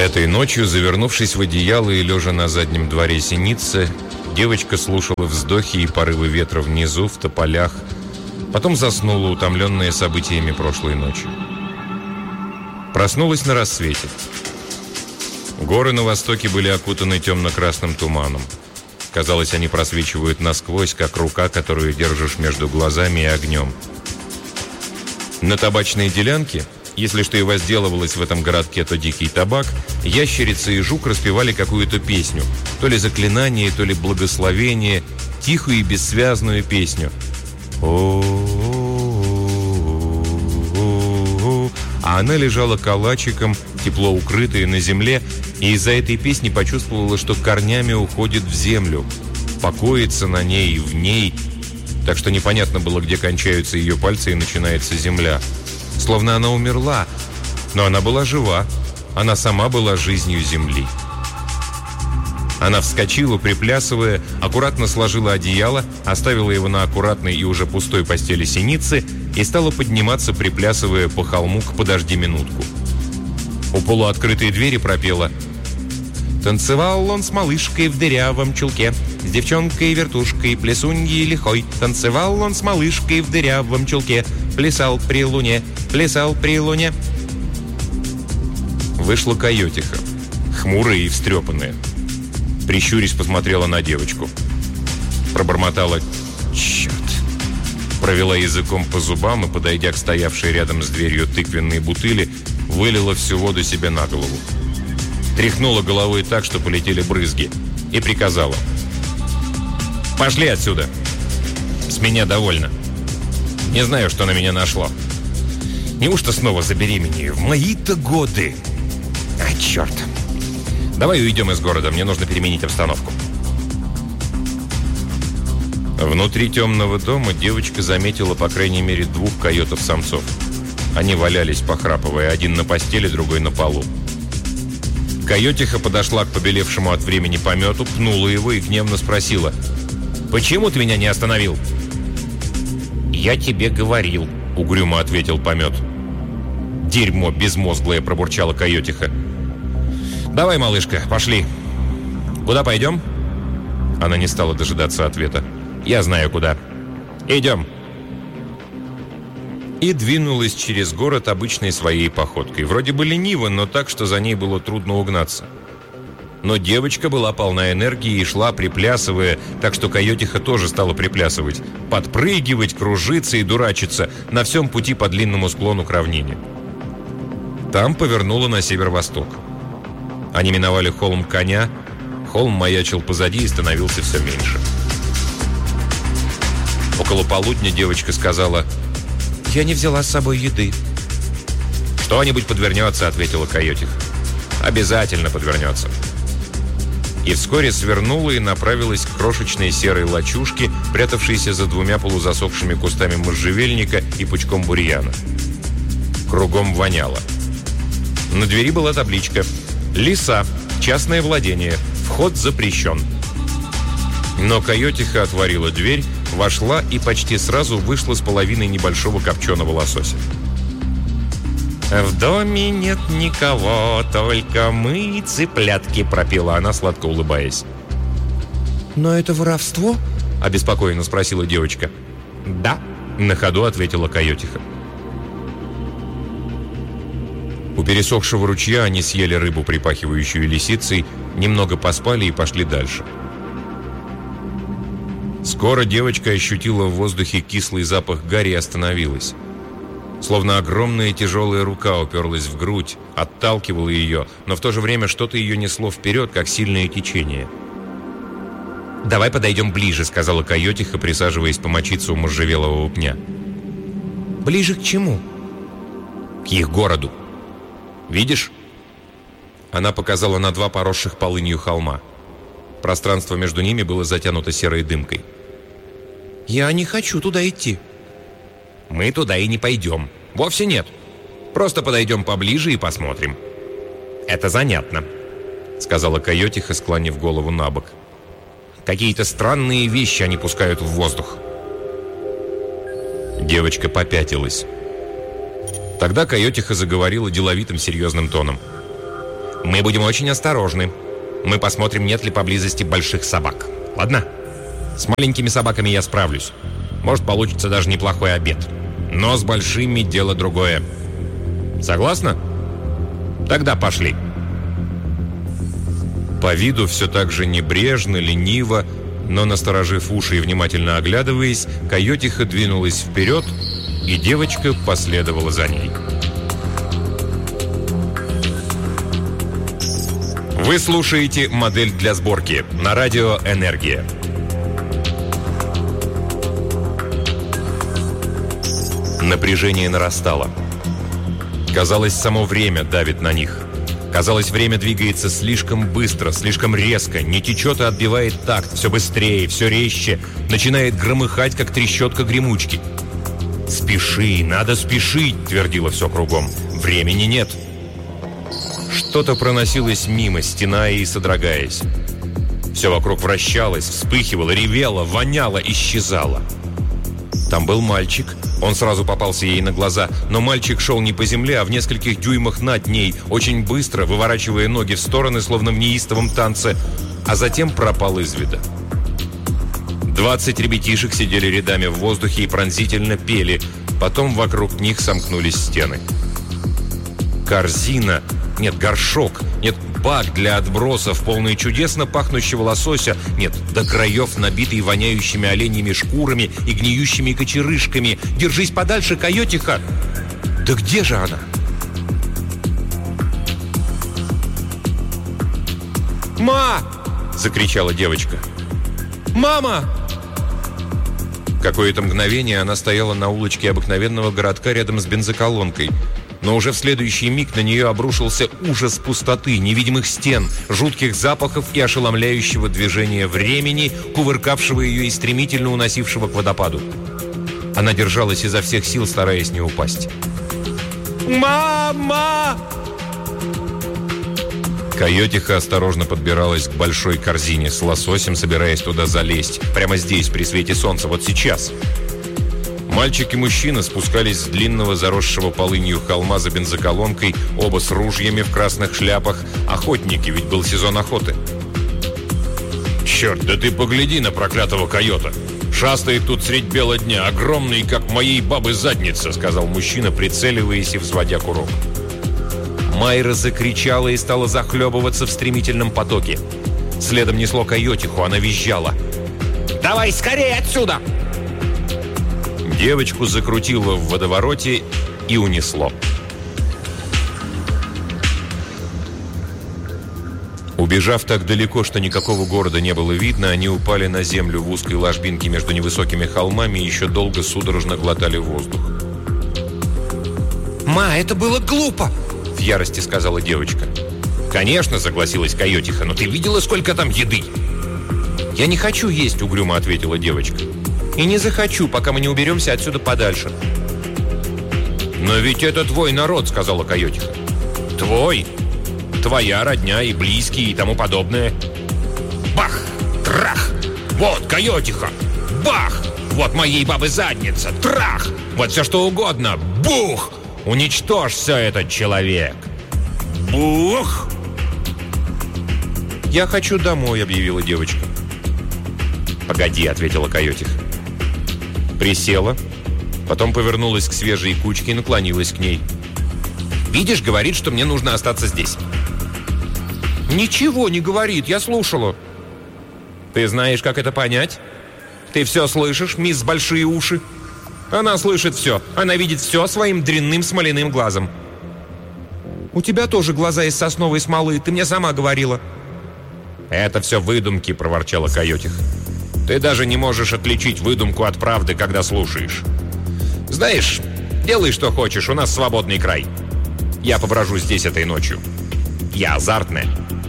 Этой ночью, завернувшись в одеяло и лежа на заднем дворе синицы, девочка слушала вздохи и порывы ветра внизу, в тополях, потом заснула, утомленная событиями прошлой ночи. Проснулась на рассвете. Горы на востоке были окутаны темно-красным туманом. Казалось, они просвечивают насквозь, как рука, которую держишь между глазами и огнем. На табачной делянке, если что и возделывалось в этом городке, то дикий табак, ящерица и жук распевали какую-то песню. То ли заклинание, то ли благословение, тихую и бессвязную песню. А она лежала калачиком, тепло укрытая на земле, и из-за этой песни почувствовала, что корнями уходит в землю, покоится на ней и в ней, так что непонятно было, где кончаются ее пальцы и начинается земля. Словно она умерла, но она была жива, она сама была жизнью земли. Она вскочила, приплясывая, аккуратно сложила одеяло, оставила его на аккуратной и уже пустой постели синицы и стала подниматься, приплясывая по холму к «Подожди минутку». У полуоткрытой двери пропела: «Танцевал он с малышкой в дырявом чулке, с девчонкой-вертушкой, плесуньей лихой. Танцевал он с малышкой в дырявом чулке, плясал при луне, плясал при луне». Вышла койотиха, хмурая и встрепанная. Прищурясь, посмотрела на девочку. Пробормотала: «Черт!» Провела языком по зубам и, подойдя к стоявшей рядом с дверью тыквенной бутыли, вылила всю воду себе на голову. Тряхнула головой так, что полетели брызги, и приказала: «Пошли отсюда! С меня довольно. Не знаю, что на меня нашло. Неужто снова забеременею? В мои-то годы! А, черт! Давай уйдем из города, мне нужно переменить обстановку». Внутри темного дома девочка заметила по крайней мере 2 койотов-самцов. Они валялись, похрапывая, один на постели, другой на полу. Койотиха подошла к побелевшему от времени помету, пнула его и гневно спросила: «Почему ты меня не остановил?» «Я тебе говорил», — угрюмо ответил помет. «Дерьмо безмозглое», — пробурчала койотиха. «Давай, малышка, пошли. Куда пойдем?» Она не стала дожидаться ответа. «Я знаю, куда. Идем». И двинулась через город обычной своей походкой. Вроде бы лениво, но так, что за ней было трудно угнаться. Но девочка была полна энергии и шла, приплясывая, так что койотиха тоже стала приплясывать, подпрыгивать, кружиться и дурачиться на всем пути по длинному склону к равнине. Там повернула на северо-восток. Они миновали холм Коня, холм маячил позади и становился все меньше. Около полудня девочка сказала: «Я не взяла с собой еды». «Что-нибудь подвернется», — ответила койотиха. «Обязательно подвернется». И вскоре свернула и направилась к крошечной серой лачушке, прятавшейся за 2 полузасохшими кустами можжевельника и пучком бурьяна. Кругом воняло. На двери была табличка: «Леса. Частное владение. Вход запрещен». Но койотиха отворила дверь, вошла и почти сразу вышла с половиной небольшого копченого лосося. «В доме нет никого, только мы, цыплятки», — пропела она, сладко улыбаясь. «Но это воровство?» — обеспокоенно спросила девочка. «Да», — на ходу ответила койотиха. У пересохшего ручья они съели рыбу, припахивающую лисицей, немного поспали и пошли дальше. Скоро девочка ощутила в воздухе кислый запах гари и остановилась. Словно огромная тяжелая рука уперлась в грудь, отталкивала ее, но в то же время что-то ее несло вперед, как сильное течение. «Давай подойдем ближе», — сказала койотиха, присаживаясь помочиться у можжевелового пня. «Ближе к чему?» «К их городу. Видишь?» Она показала на 2 поросших полынью холма. Пространство между ними было затянуто серой дымкой. «Я не хочу туда идти». «Мы туда и не пойдем. Вовсе нет. Просто подойдем поближе и посмотрим». «Это занятно», — сказала койотиха, склонив голову на бок. «Какие-то странные вещи они пускают в воздух». Девочка попятилась. Тогда койотиха заговорила деловитым серьезным тоном. Мы будем очень осторожны. Мы посмотрим, нет ли поблизости больших собак. Ладно? С маленькими собаками я справлюсь. Может, получится даже неплохой обед. Но с большими дело другое. Согласна? Тогда пошли». По виду все так же небрежно, лениво, но, насторожив уши и внимательно оглядываясь, Койотиха двинулась вперед, и девочка последовала за ней. Вы слушаете «Модель для сборки» на радио «Энергия». Напряжение нарастало. Казалось, само время давит на них. Казалось, время двигается слишком быстро, слишком резко, не течет и отбивает такт, все быстрее, все резче, начинает громыхать, как трещотка гремучки. «Спеши, надо спешить», — твердило все кругом. «Времени нет». Что-то проносилось мимо, стеная и содрогаясь. Все вокруг вращалось, вспыхивало, ревело, воняло, исчезало. Там был мальчик. Он сразу попался ей на глаза, но мальчик шел не по земле, а в нескольких дюймах над ней, очень быстро, выворачивая ноги в стороны, словно в неистовом танце, а затем пропал из вида. 20 ребятишек сидели рядами в воздухе и пронзительно пели, потом вокруг них сомкнулись стены. Корзина, нет, горшок, нет, бак для отбросов, полный чудесно пахнущего лосося, нет, до краев набитый воняющими оленьими шкурами и гниющими кочерышками. «Держись подальше, Койотиха!» «Да где же она?» «Ма!» — закричала девочка. «Мама!» Какое-то мгновение она стояла на улочке обыкновенного городка рядом с бензоколонкой. Но уже в следующий миг на нее обрушился ужас пустоты, невидимых стен, жутких запахов и ошеломляющего движения времени, кувыркавшего ее и стремительно уносившего к водопаду. Она держалась изо всех сил, стараясь не упасть. «Мама!» Койотиха осторожно подбиралась к большой корзине с лососем, собираясь туда залезть. Прямо здесь, при свете солнца, вот сейчас. Мальчик и мужчина спускались с длинного заросшего полынью холма за бензоколонкой, оба с ружьями в красных шляпах. Охотники, ведь был сезон охоты. «Черт, да ты погляди на проклятого койота! Шастает тут средь бела дня, огромный, как моей бабы задница», — сказал мужчина, прицеливаясь и взводя курок. Майра закричала и стала захлебываться в стремительном потоке. Следом несло Койотиху, она визжала. «Давай скорее отсюда!» Девочку закрутило в водовороте и унесло. Убежав так далеко, что никакого города не было видно, они упали на землю в узкой ложбинке между невысокими холмами и еще долго судорожно глотали воздух. «Ма, это было глупо!» — в ярости сказала девочка. «Конечно», — согласилась Койотиха, — «но ты видела, сколько там еды?» «Я не хочу есть», — угрюмо ответила девочка. «И не захочу, пока мы не уберемся отсюда подальше». «Но ведь это твой народ», — сказала Койотиха. «Твой? Твоя родня и близкие и тому подобное». «Бах! Трах! Вот Койотиха! Бах! Вот моей бабы задница! Трах! Вот все что угодно! Бух! Уничтожь все это, человек!» «Бух!» «Я хочу домой», — объявила девочка. «Погоди», — ответила Койотиха. Присела, потом повернулась к свежей кучке и наклонилась к ней. «Видишь, говорит, что мне нужно остаться здесь». «Ничего не говорит, я слушала». «Ты знаешь, как это понять? Ты все слышишь, мисс Большие Уши?» «Она слышит все, она видит все своим дрянным смоляным глазом». «У тебя тоже глаза из сосновой смолы, ты мне сама говорила». «Это все выдумки», — проворчала Койотиха. «Ты даже не можешь отличить выдумку от правды, когда слушаешь. Знаешь, делай, что хочешь, у нас свободный край. Я поброжу здесь этой ночью. Я азартная».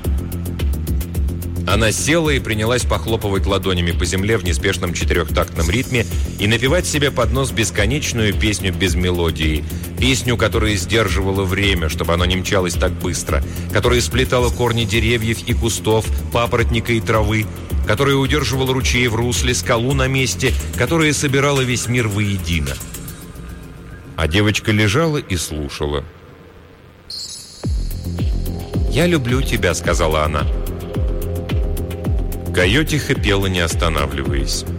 Она села и принялась похлопывать ладонями по земле в неспешном четырехтактном ритме и напевать себе под нос бесконечную песню без мелодии. Песню, которая сдерживала время, чтобы оно не мчалось так быстро, которая сплетала корни деревьев и кустов, папоротника и травы, которая удерживала ручей в русле, скалу на месте, которая собирала весь мир воедино. А девочка лежала и слушала. «Я люблю тебя», — сказала она. Койотиха пела, не останавливаясь.